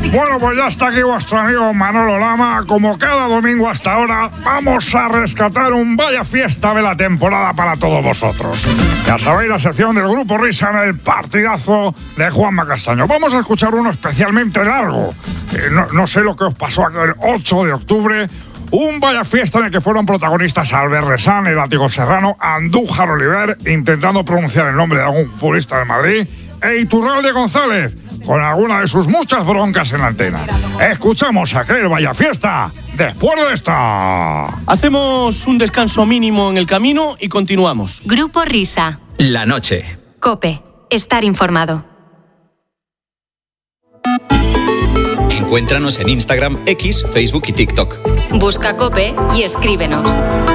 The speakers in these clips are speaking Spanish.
Bueno, pues ya está aquí vuestro amigo Manolo Lama. Como cada domingo hasta ahora, vamos a rescatar un vaya fiesta de la temporada para todos vosotros. Ya sabéis, la sección del Grupo Risa en el partidazo de Juanma Castaño. Vamos a escuchar uno especialmente largo. No sé lo que os pasó aquel 8 de octubre. Un vaya fiesta en el que fueron protagonistas Albert Resán, el Látigo Serrano, Andújar Oliver, intentando pronunciar el nombre de algún futbolista de Madrid, e Iturralde González, con alguna de sus muchas broncas en la antena. Escuchamos aquel vaya fiesta después de esta. Hacemos un descanso mínimo en el camino y continuamos. Grupo Risa. La noche. COPE. Estar informado. Encuéntranos en Instagram, X, Facebook y TikTok. Busca COPE y escríbenos.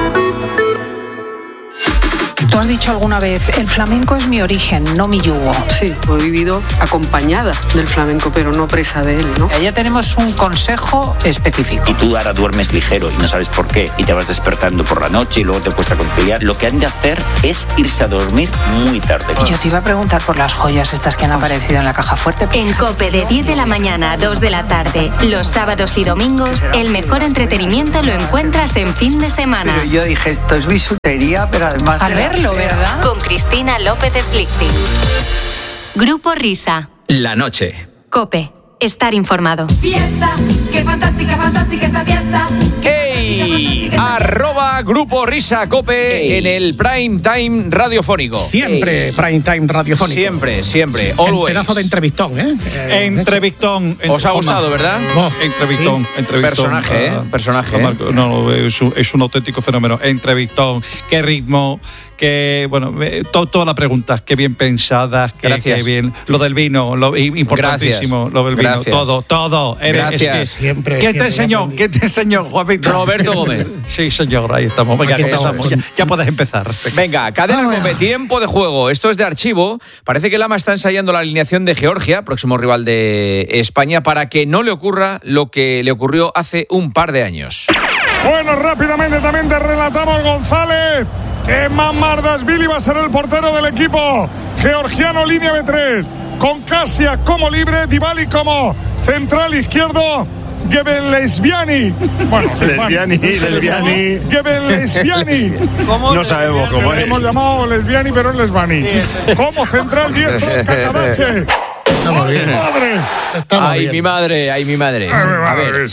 Tú has dicho alguna vez, el flamenco es mi origen, no mi yugo. Sí, he vivido acompañada del flamenco, pero no presa de él, ¿no? Ya tenemos un consejo específico. Y tú ahora duermes ligero y no sabes por qué, y te vas despertando por la noche y luego te cuesta conciliar. Lo que han de hacer es irse a dormir muy tarde. Y yo te iba a preguntar por las joyas estas que han aparecido en la caja fuerte. En COPE de 10 de la mañana a 2 de la tarde, los sábados y domingos, el mejor entretenimiento lo encuentras en fin de semana. Pero yo dije, esto es bisutería, pero además... Al verlo, ¿verdad? Con Cristina López Slichting. Grupo Risa. La noche. COPE. Estar informado. Fiesta, qué fantástica, fantástica esta fiesta. ¡Ey! @ Grupo Risa COPE en el prime time radiofónico. Siempre prime time radiofónico. Siempre. Always. Un pedazo de entrevistón, Entrevistón. Os ha gustado, ¿verdad? Entrevistón. Personaje. No, es un auténtico fenómeno. Entrevistón. Qué ritmo. Que, bueno, todas las preguntas, qué bien pensadas, qué bien. Lo del vino, importantísimo. Lo del vino, todo. Gracias. Siempre. ¿Qué te enseñó, Juanito? Roberto Gómez. Sí, señor, ahí estamos. Venga, empezamos. Ya puedes empezar. Venga, cadena COPE, tiempo de juego. Esto es de archivo. Parece que Lama está ensayando la alineación de Georgia, próximo rival de España, para que no le ocurra lo que le ocurrió hace un par de años. Bueno, rápidamente también te relatamos, González, que Mamardashvili va a ser el portero del equipo georgiano, línea B3, con Kasia como libre, Dybala como central izquierdo, Gebenlesviani. Bueno, Lesbiani. Gebenlesviani. No sabemos cómo es. Hemos llamado Lesbiani, pero es Lesbani. Como central diestro, Kakadache. Estamos bien. Ay, mi madre. A ver,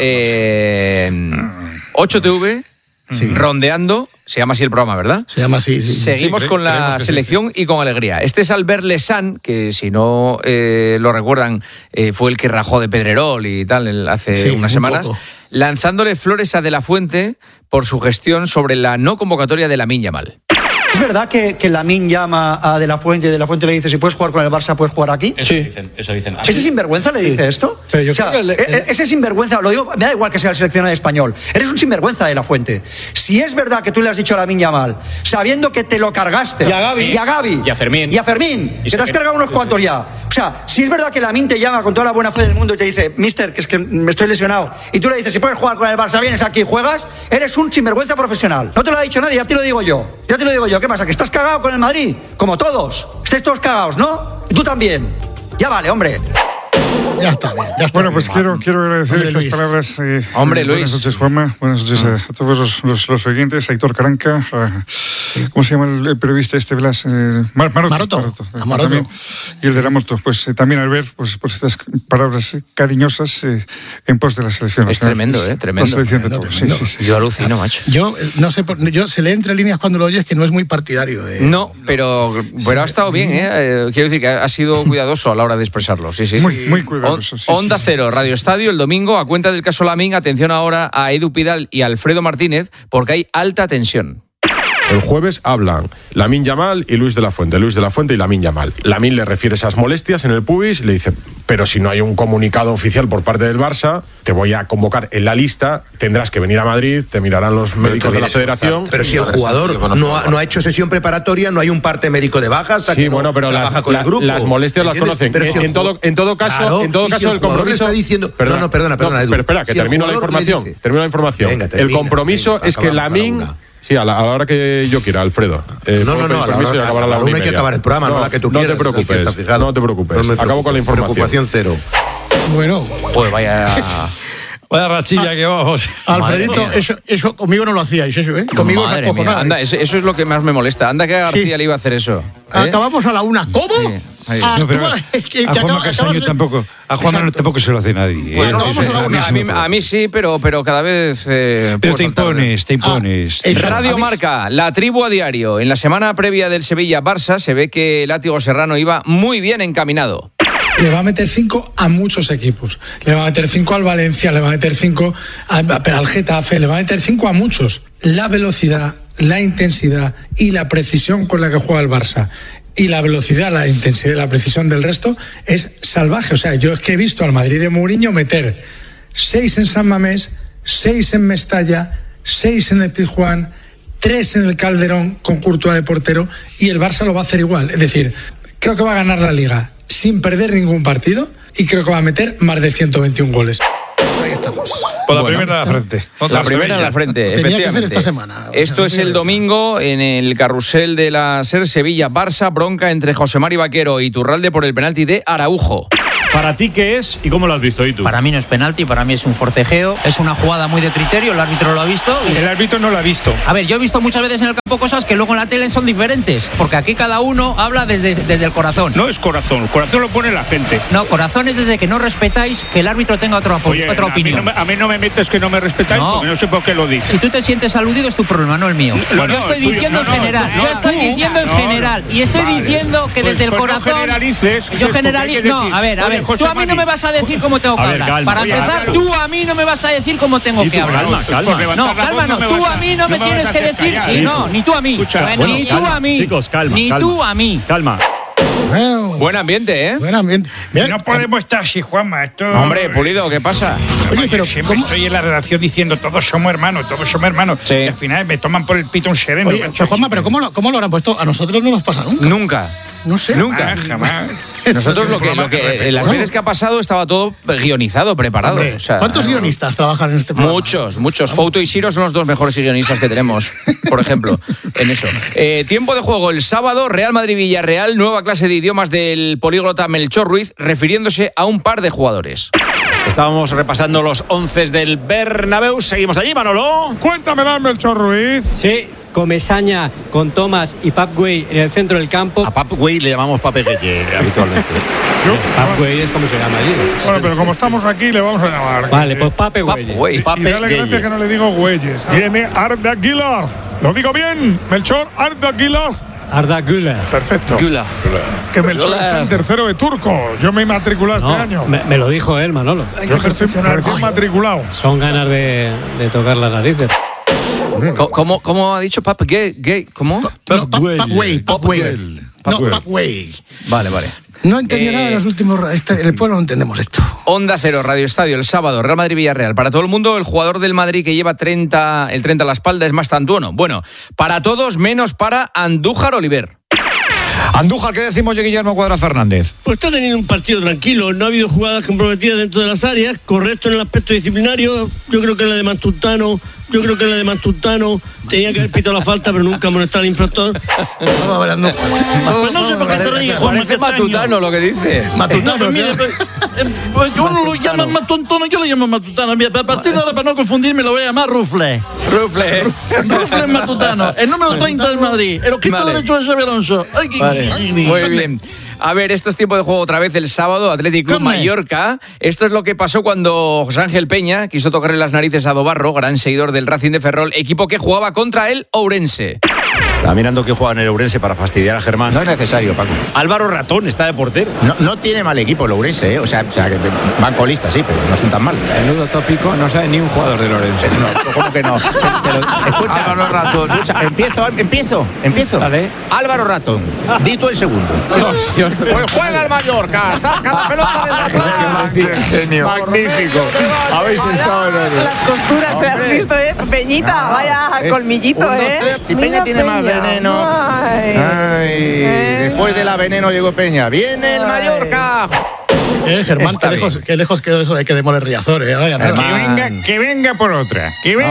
8TV, rondeando. Se llama así el programa, ¿verdad? Se llama así, sí. Seguimos con la selección y con alegría. Este es Albert Resán, que si no lo recuerdan, fue el que rajó de Pedrerol y tal hace unas semanas, lanzándole flores a De La Fuente por su gestión sobre la no convocatoria de Lamine Yamal. ¿Es verdad que Lamine llama a De La Fuente y De La Fuente le dice, si puedes jugar con el Barça, puedes jugar aquí? Eso dicen. ¿Ese sinvergüenza le dice esto? Sí, yo creo que ese sinvergüenza, lo digo, me da igual que sea el seleccionado español. Eres un sinvergüenza, De La Fuente. Si es verdad que tú le has dicho a Lamine Yamal, sabiendo que te lo cargaste. Y a Gavi. Y a Fermín. Que te has cargado unos cuantos ya. O sea, si es verdad que Lamine te llama con toda la buena fe del mundo y te dice, mister, que es que me estoy lesionado, y tú le dices, si puedes jugar con el Barça, vienes aquí y juegas, eres un sinvergüenza profesional. No te lo ha dicho nadie, ya te lo digo yo. ¿Qué pasa? ¿Que estás cagado con el Madrid? Como todos. Estáis todos cagados, ¿no? Y tú también. Ya vale, hombre. Ya está bien. Bueno, pues quiero agradecer estas palabras. Hombre, Luis. Buenas noches, Juanma. Buenas noches a todos los oyentes. Aitor Caranca. ¿Cómo se llama el periodista este, Blas? Maroto. Y el de la moto. Pues también al ver por estas palabras cariñosas en pos de la selección. Es tremendo, tremendo. La selección de todos. Sí. Yo alucino, macho. Yo no sé, yo se lee entre líneas cuando lo oyes que no es muy partidario. No, pero ha estado bien, Quiero decir que ha sido cuidadoso a la hora de expresarlo. Sí. Muy cuidadoso. Onda Cero, Radio Estadio, el domingo, a cuenta del caso Lamine. Atención ahora a Edu Pidal y Alfredo Martínez, porque hay alta tensión. El jueves hablan Lamine Yamal y Luis de la Fuente y Lamine Yamal. Lamine le refiere esas molestias en el pubis y le dice, pero si no hay un comunicado oficial por parte del Barça, te voy a convocar en la lista, tendrás que venir a Madrid, te mirarán los médicos de la federación. Pero si el jugador no ha hecho sesión preparatoria, no hay un parte médico de baja hasta que no pero trabaja con el grupo. Las molestias las conocen. Pero si en todo caso, el compromiso está diciendo, perdona, Edu. Pero espera, que termino la información. Venga, el compromiso es que Lamine... Sí, a la hora que yo quiera, Alfredo. No, a la hora hay que acabar el programa, no a la que tú quieras. No te preocupes. Acabo con la información. Preocupación cero. Bueno. Pues vaya rachilla que vamos. Alfredito, eso conmigo no lo hacíais, eso, ¿eh? Conmigo es acojonado. Anda, eso es lo que más me molesta. Anda que a García le iba a hacer eso. Acabamos a la 1. ¿Cómo? Sí. No, pero a Juanma Castaño tampoco. A Juanma tampoco se lo hace nadie. Bueno, a mí sí, pero cada vez. Pero te impones. Radio Marca, la tribu a diario. En la semana previa del Sevilla-Barça se ve que Látigo Serrano iba muy bien encaminado. Le va a meter 5 a muchos equipos. Le va a meter 5 al Valencia, le va a meter 5 al Getafe, le va a meter 5 a muchos. La velocidad, la intensidad y la precisión con la que juega el Barça y la velocidad, la intensidad y la precisión del resto es salvaje. O sea, yo es que he visto al Madrid de Mourinho meter 6 en San Mamés, 6 en Mestalla, 6 en el Pizjuán, 3 en el Calderón con Courtois de portero, y el Barça lo va a hacer igual. Es decir, creo que va a ganar la Liga sin perder ningún partido y creo que va a meter más de 121 goles. Ahí estamos. Por la primera en la frente. La primera en la frente, tenía que ser esta semana. Esto es el domingo en el carrusel de la SER Sevilla-Barça, bronca entre José Mari Vaquero y Iturralde por el penalti de Araujo. ¿Para ti qué es y cómo lo has visto, Itu? Para mí no es penalti, para mí es un forcejeo. Es una jugada muy de criterio, el árbitro lo ha visto. El árbitro no lo ha visto. A ver, yo he visto muchas veces en el campo cosas que luego en la tele son diferentes, porque aquí cada uno habla desde el corazón. No es corazón, el corazón lo pone la gente. No, corazón es desde que no respetáis que el árbitro tenga otra opinión. A mí no me metes que no me respetáis, porque no sé por qué lo dices. Si tú te sientes aludido es tu problema, no el mío. Yo estoy diciendo en general. Yo estoy diciendo en general. Y estoy diciendo que desde el corazón. No generalices. Yo generalizo. No, a ver. Tú a mí no me vas a decir cómo tengo que hablar. Para empezar, tú a mí no me vas a decir cómo tengo que hablar. Calma. No, calma no. Tú a mí no me tienes que decir. No, ni tú a mí. Ni tú a mí. Chicos, calma. Ni tú a mí. Calma. Buen ambiente, ¿eh? Buen ambiente. Mira, no podemos estar así, Juanma. Hombre, Pulido, ¿qué pasa? Oye, pero siempre estoy en la redacción diciendo todos somos hermanos. Sí. Y al final me toman por el pito un sereno. Oye, pero Juanma, ¿pero cómo lo habrán puesto? A nosotros no nos pasa nunca. Nunca. No sé. Nunca. Jamás. Nosotros las veces que ha pasado estaba todo guionizado, preparado. Hombre, ¿cuántos guionistas trabajan en este programa? Muchos. Fouto y Siro son los 2 mejores guionistas que tenemos, por ejemplo, en eso. Tiempo de juego el sábado, Real Madrid-Villarreal, nueva clase de idiomas del políglota Melchor Ruiz, refiriéndose a un par de jugadores. Estábamos repasando los 11 del Bernabéu. Seguimos allí, Manolo. Cuéntamela, Melchor Ruiz. Sí, Comesaña con Thomas y Pap Güell en el centro del campo. A Pap Güell le llamamos Pape Gueye habitualmente. Pap Güell es como se llama allí. Bueno, pero como estamos aquí, le vamos a llamar. Vale, pues Pape Güell. Y dale gracias que no le digo Güeyes. Viene Arda Güler. ¿Lo digo bien, Melchor? Arda Güler. Arda Güler. Perfecto. Que Melchor está en tercero de turco. Yo me matriculé este año. Me lo dijo él, Manolo. Yo que estoy recién matriculado. Son ganas de tocar las narices. ¿Cómo ha dicho Pap Gay? ¿Cómo? Pap Güell. Vale. No entendía nada de los últimos. En el pueblo no entendemos esto. Onda Cero, Radio Estadio, el sábado, Real Madrid-Villarreal. Para todo el mundo, el jugador del Madrid que lleva el 30 a la espalda es más Tantuono. Bueno, para todos, menos para Andújar Oliver. Andújar, ¿qué decimos de Guillermo Cuadra Fernández? Pues está teniendo un partido tranquilo, no ha habido jugadas comprometidas dentro de las áreas, correcto en el aspecto disciplinario. Yo creo que la de Matutano tenía que haber pitado la falta, pero nunca molestar al infractor. Vamos hablando. Pues no sé por qué se ríe, Juan. Parece Matutano lo que dice. Matutano, mire, pues uno lo llama Matutano, yo lo llamo Matutano. A partir de ahora, para no confundirme, lo voy a llamar Rufle. Rufle Matutano, el número 30 del Madrid, el ojito derecho de Xabi Alonso. Muy bien. A ver, esto es tiempo de juego otra vez el sábado, Athletic Club Mallorca. Esto es lo que pasó cuando José Ángel Peña quiso tocarle las narices a Dobarro, gran seguidor del Racing de Ferrol, equipo que jugaba contra el Ourense. Estaba mirando que juega en el Ourense para fastidiar a Germán. No es necesario, Paco. Álvaro Ratón está de portero. No tiene mal equipo el Ourense, ¿eh? O sea que van colistas, sí, pero no son tan mal. Menudo tópico, no sabe ni un jugador del Ourense. No, ¿cómo que no? Escucha, Álvaro Ratón. Empiezo. Vale. Álvaro Ratón, dito el segundo. Pues juega el Mallorca, saca la pelota de la zona. Genio. Magnífico. Habéis estado en oro. Las costuras se has visto, Peñita, vaya colmillito, Si Peña tiene más veneno. Después de la veneno llegó Peña. Viene el Mallorca. Germán, qué lejos quedó eso de que demole Riazor, Que venga por otra.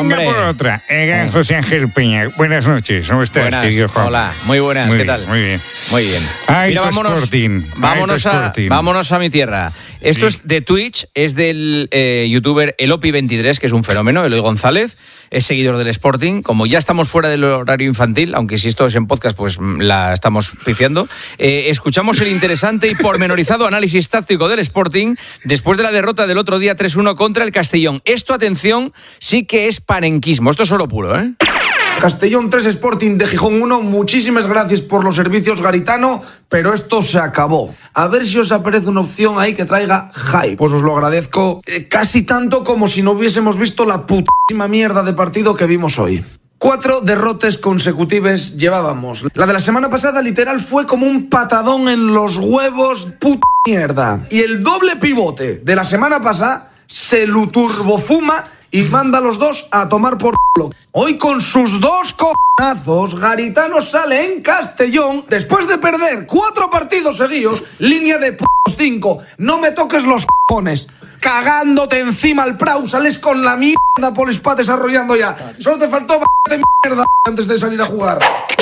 El gran José Ángel Peña. Buenas noches. ¿Cómo estás, querido Juan? Hola, muy buenas. ¿Qué tal? Muy bien. Muy bien. Mira, vámonos a mi tierra. Esto es de Twitch, es del youtuber Elopi23, que es un fenómeno, Eloy González, es seguidor del Sporting. Como ya estamos fuera del horario infantil, aunque si esto es en podcast, pues la estamos pifiando, escuchamos el interesante y pormenorizado análisis táctico del Sporting después de la derrota del otro día 3-1 contra el Castellón. Esto, atención, sí que es panenquismo. Esto es oro puro, ¿eh? Castellón 3, Sporting de Gijón 1. Muchísimas gracias por los servicios, Garitano, pero esto se acabó. A ver si os aparece una opción ahí que traiga hype. Pues os lo agradezco casi tanto como si no hubiésemos visto la putísima mierda de partido que vimos hoy. 4 derrotas consecutivas llevábamos. La de la semana pasada literal fue como un patadón en los huevos, puta mierda. Y el doble pivote de la semana pasada se lo turbofuma y manda a los dos a tomar por culo. Hoy con sus 2 cojonazos, Garitano sale en Castellón después de perder 4 partidos seguidos, línea de 5. No me toques los cojones. Cagándote encima al Prau, sales con la mierda Polispá desarrollando ya. Solo te faltó de mierda antes de salir a jugar.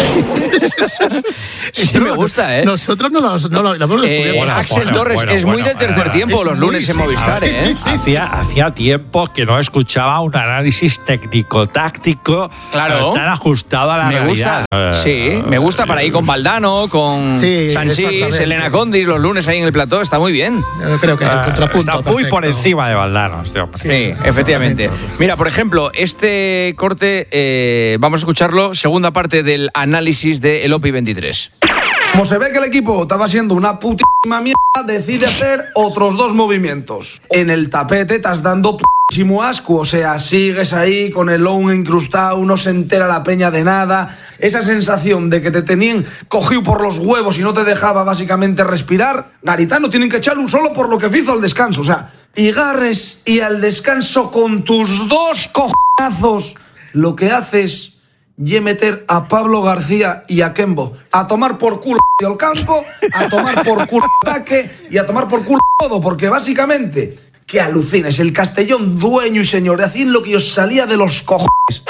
Sí, me gusta, ¿eh? Nosotros no lo Axel Torres es muy del tercer tiempo los lunes en Movistar, ¿eh? Hacía tiempo que no escuchaba un análisis técnico-táctico tan ajustado a la realidad. Sí, me gusta para ir con Valdano, con Sanchís, Elena Condis, los lunes ahí en el plató, está muy bien. Yo creo que el contrapunto está muy por encima de Valdano, este hombre. Sí, efectivamente. Mira, por ejemplo, este corte, vamos a escucharlo, segunda parte del análisis de Elopi 23. Como se ve que el equipo estaba siendo una putísima mierda, decide hacer otros 2 movimientos. En el tapete estás dando putísimo asco, o sea, sigues ahí con el low incrustado, no se entera la peña de nada. Esa sensación de que te tenían cogido por los huevos y no te dejaba básicamente respirar. Garitano tienen que echarle un solo por lo que hizo al descanso, o sea, y Garres y al descanso con tus 2 cojonazos, lo que haces y meter a Pablo García y a Kembo a tomar por culo el campo, a tomar por culo el ataque y a tomar por culo todo, porque básicamente, que alucines, el Castellón dueño y señor, hacían lo que os salía de los cojones.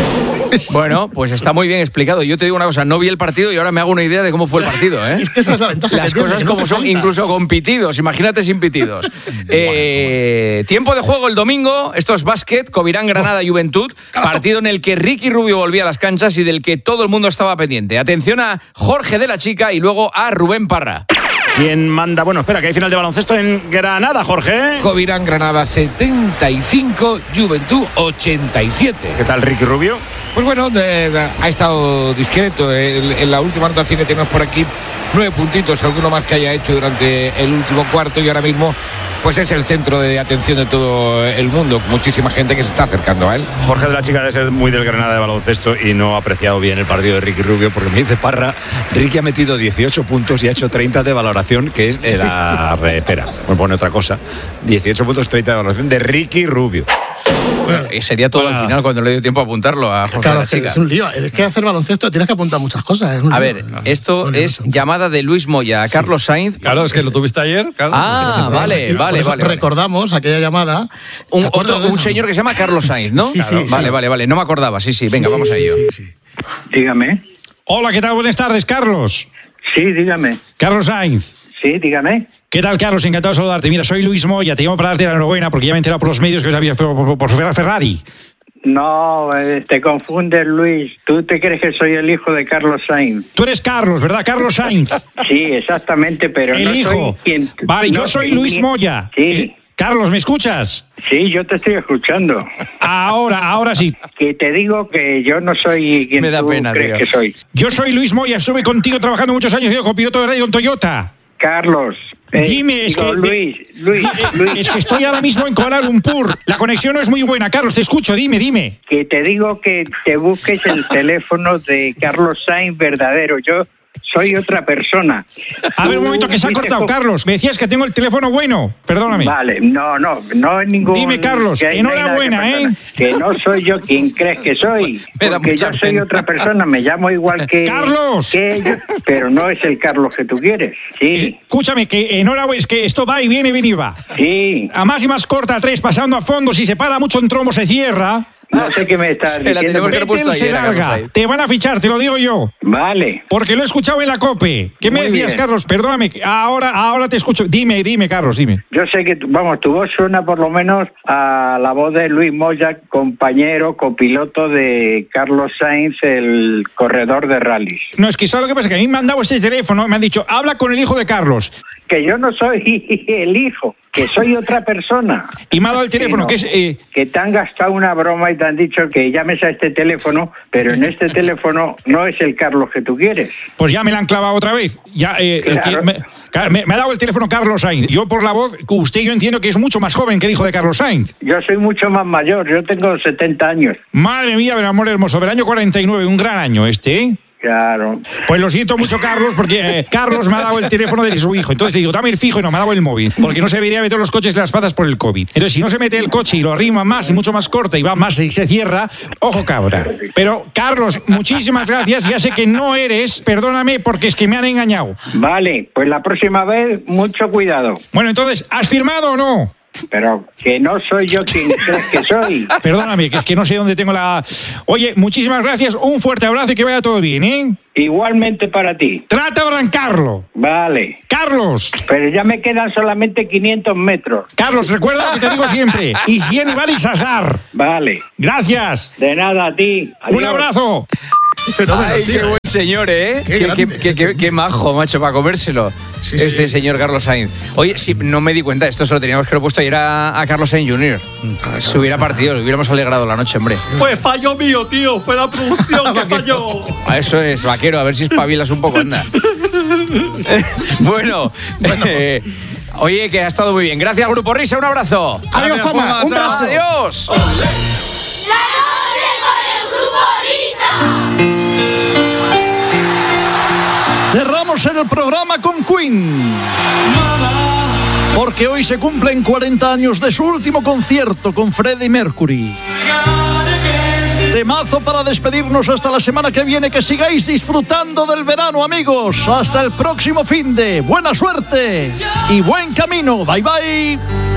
Bueno, pues está muy bien explicado. Yo te digo una cosa, no vi el partido y ahora me hago una idea de cómo fue el partido, ¿eh? Es que esa es la ventaja. Las cosas como son, incluso con pitidos, imagínate sin pitidos. Tiempo de juego el domingo, esto es básquet, Covirán Granada Juventud, partido en el que Ricky Rubio volvía a las canchas y del que todo el mundo estaba pendiente. Atención a Jorge de la Chica y luego a Rubén Parra. ¿Quién manda? Bueno, espera, que hay final de baloncesto en Granada, Jorge. Covirán Granada 75, Juventud 87. ¿Qué tal, Ricky Rubio? Pues bueno, ha estado discreto. En la última anotación que tenemos por aquí, 9 puntitos, alguno más que haya hecho durante el último cuarto, y ahora mismo pues es el centro de atención de todo el mundo. Muchísima gente que se está acercando a él. Jorge de la Chica debe ser muy del Granada de baloncesto y no ha apreciado bien el partido de Ricky Rubio, porque me dice Parra, Ricky ha metido 18 puntos y ha hecho 30 de valoración, que es la repera. Me pone otra cosa. 18 puntos, 30 de valoración de Ricky Rubio. Bueno, y sería todo al final cuando le dio tiempo a apuntarlo a Jorge de la Chica. Es un lío. Es que hacer baloncesto tienes que apuntar muchas cosas. A ver, esto es llamada de Luis Moya a Carlos Sainz. Claro, es que lo tuviste ayer. Carlos. Vale. Recordamos aquella llamada. Un señor que se llama Carlos Sainz, ¿no? Sí. Vale. No me acordaba. Sí. Venga, vamos a ello. Sí. Dígame. Hola, ¿qué tal? Buenas tardes, Carlos. Sí, dígame. Carlos Sainz. Sí, dígame. ¿Qué tal, Carlos? Encantado de saludarte. Mira, soy Luis Moya, te llamo para darte la enhorabuena porque ya me he enterado por los medios que había por Ferrari. No, te confundes, Luis. Tú te crees que soy el hijo de Carlos Sainz. Tú eres Carlos, ¿verdad? Carlos Sainz. Sí, exactamente, pero el no hijo. Soy quien... Vale, yo soy Luis Moya. Sí. Carlos, ¿me escuchas? Sí, yo te estoy escuchando. Ahora sí. Que te digo que yo no soy quien tú crees que soy. Yo soy Luis Moya, estuve contigo trabajando muchos años, yo como piloto de radio en Toyota. Carlos. Dime, es que estoy ahora mismo en Kuala Lumpur. La conexión no es muy buena, Carlos, te escucho, dime. Que te digo que te busques el teléfono de Carlos Sainz verdadero. Yo soy otra persona. A ver, un momento, que se ha cortado, Carlos. Me decías que tengo el teléfono bueno. Perdóname. Vale, no es ningún... Dime, Carlos, enhorabuena, Que no soy yo quien crees que soy. Porque yo soy otra persona, me llamo igual que... ¡Carlos! Que ellos, pero no es el Carlos que tú quieres. Sí. Escúchame, que enhorabuena, es que esto va y viene, va. Sí. A más y más corta, 3, pasando a fondo, si se para mucho en trombo se cierra. No sé qué me estás diciendo. Se larga. Te van a fichar, te lo digo yo. Vale. Porque lo he escuchado en la COPE. ¿Qué me Muy decías, bien. Carlos? Perdóname. Ahora te escucho. Dime, Carlos, dime. Yo sé que, vamos, tu voz suena por lo menos a la voz de Luis Moya, compañero, copiloto de Carlos Sainz, el corredor de rallies. No, es que ¿sabes lo que pasa? Que a mí me han dado este teléfono, me han dicho, habla con el hijo de Carlos. Que yo no soy el hijo, que soy otra persona. Y me ha dado el teléfono, que es... Que te han gastado una broma y te han dicho que llames a este teléfono, pero en este teléfono no es el Carlos que tú quieres. Pues ya me la han clavado otra vez. Ya, Claro. me ha dado el teléfono Carlos Sainz. Yo por la voz, yo entiendo que es mucho más joven que el hijo de Carlos Sainz. Yo soy mucho más mayor, yo tengo 70 años. Madre mía, del amor hermoso, del año 49, un gran año este, ¿eh? Claro. Pues lo siento mucho, Carlos, porque Carlos me ha dado el teléfono de su hijo. Entonces le digo, dame el fijo y no me ha dado el móvil. Porque no se debería meter los coches de las patas por el COVID. Entonces, si no se mete el coche y lo arrima más y mucho más corta y va más y se cierra, ojo cabra. Pero, Carlos, muchísimas gracias. Ya sé que no eres, perdóname, porque es que me han engañado. Vale, pues la próxima vez, mucho cuidado. Bueno, entonces, ¿has firmado o no? Pero que no soy yo quien crees que soy. Perdóname, que es que no sé dónde tengo la... Oye, muchísimas gracias, un fuerte abrazo y que vaya todo bien, ¿eh? Igualmente para ti. Trata de arrancarlo. Vale. Carlos. Pero ya me quedan solamente 500 metros. Carlos, recuerda lo que te digo siempre. Higiene, vale y sasar. Vale. Gracias. De nada a ti. Adiós. Un abrazo. Ay, qué buen señor, ¿eh? Qué majo, macho, para comérselo. Este señor Carlos Sainz. Oye, sí, no me di cuenta, esto se lo teníamos que haber puesto ayer a Carlos Sainz Jr. Se hubiera partido, le hubiéramos alegrado la noche, hombre. Fue fallo mío, tío. Fue la producción que falló. Eso es, vaquero, a ver si espabilas un poco, anda. Bueno. Oye, que ha estado muy bien. Gracias, Grupo Risa, un abrazo. Adiós, Juanma, un abrazo. Adiós. La noche con el Grupo Risa. Cerramos el programa con Queen. Porque hoy se cumplen 40 años de su último concierto con Freddie Mercury. Temazo para despedirnos hasta la semana que viene. Que sigáis disfrutando del verano, amigos. Hasta el próximo finde. Buena suerte y buen camino. Bye, bye.